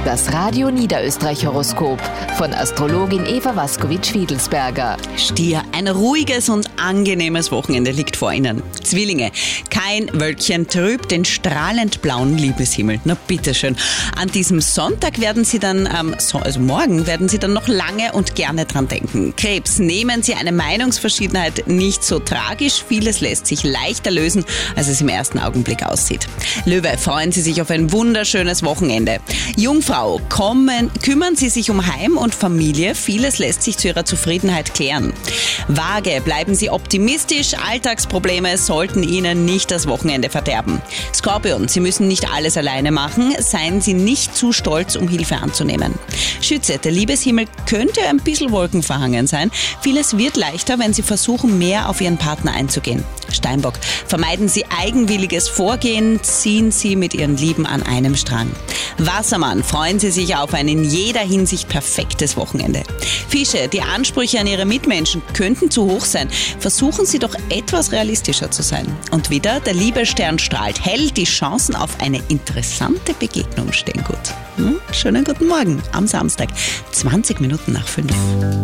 Das Radio Niederösterreich-Horoskop von Astrologin Eva Waskowitsch-Fiedelsberger. Stier, ein ruhiges und angenehmes Wochenende liegt vor Ihnen. Zwillinge, kein Wölkchen trübt den strahlend blauen Liebeshimmel. Na bitteschön. An diesem Sonntag morgen werden Sie dann noch lange und gerne dran denken. Krebs, nehmen Sie eine Meinungsverschiedenheit nicht so tragisch. Vieles lässt sich leichter lösen, als es im ersten Augenblick aussieht. Löwe, freuen Sie sich auf ein wunderschönes Wochenende. Jungfrau, kümmern Sie sich um Heim und Familie. Vieles lässt sich zu Ihrer Zufriedenheit klären. Waage, bleiben Sie optimistisch. Alltagsprobleme sollten Ihnen nicht das Wochenende verderben. Skorpion, Sie müssen nicht alles alleine machen. Seien Sie nicht zu stolz, um Hilfe anzunehmen. Schütze, der Liebeshimmel könnte ein bisschen wolkenverhangen sein. Vieles wird leichter, wenn Sie versuchen, mehr auf Ihren Partner einzugehen. Steinbock, vermeiden Sie eigenwilliges Vorgehen. Ziehen Sie mit Ihren Lieben an einem Strang. Wassermann, freuen Sie sich auf ein in jeder Hinsicht perfektes Wochenende. Fische, die Ansprüche an Ihre Mitmenschen könnten zu hoch sein. Versuchen Sie doch etwas realistischer zu sein. Und wieder, der Liebesstern strahlt hell. Die Chancen auf eine interessante Begegnung stehen gut. Schönen guten Morgen am Samstag, 20 Minuten nach 5.